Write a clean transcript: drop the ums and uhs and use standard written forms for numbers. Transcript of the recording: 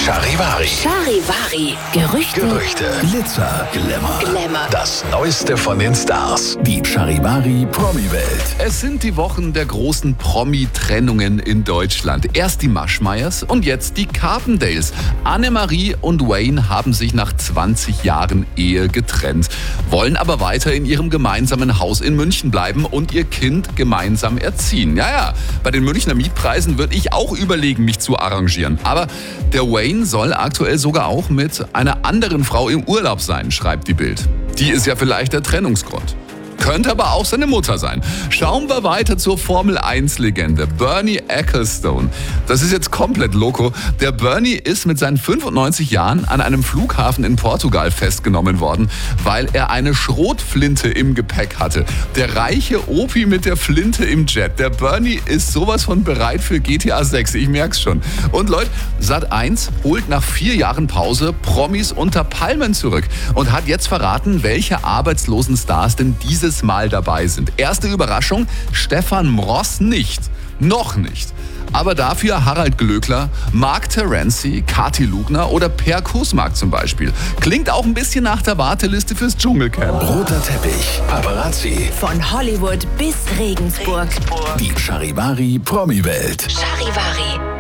Charivari. Charivari. Gerüchte. Glitzer, Glamour. Das Neueste von den Stars. Die Charivari Promi-Welt. Es sind die Wochen der großen Promi-Trennungen in Deutschland. Erst die Maschmeyers und jetzt die Carpendales. Annemarie und Wayne haben sich nach 20 Jahren Ehe getrennt, wollen aber weiter in ihrem gemeinsamen Haus in München bleiben und ihr Kind gemeinsam erziehen. Ja, bei den Münchner Mietpreisen würde ich auch überlegen, mich zu arrangieren. Aber der Wayne soll aktuell sogar auch mit einer anderen Frau im Urlaub sein, schreibt die Bild. Die ist ja vielleicht der Trennungsgrund. Könnte aber auch seine Mutter sein. Schauen wir weiter zur Formel-1-Legende Bernie Ecclestone. Das ist jetzt komplett loco. Der Bernie ist mit seinen 95 Jahren an einem Flughafen in Portugal festgenommen worden, weil er eine Schrotflinte im Gepäck hatte. Der reiche Opi mit der Flinte im Jet. Der Bernie ist sowas von bereit für GTA 6, ich merk's schon. Und Leute, Sat.1 holt nach 4 Jahren Pause Promis unter Palmen zurück und hat jetzt verraten, welche arbeitslosen Stars denn dieses Mal dabei sind. Erste Überraschung, Stefan Mross nicht. Noch nicht. Aber dafür Harald Glöckler, Mark Terenzi, Kathi Lugner oder Per Kusmark zum Beispiel. Klingt auch ein bisschen nach der Warteliste fürs Dschungelcamp. Roter Teppich, Paparazzi. Von Hollywood bis Regensburg. Die Charivari Promi-Welt. Charivari.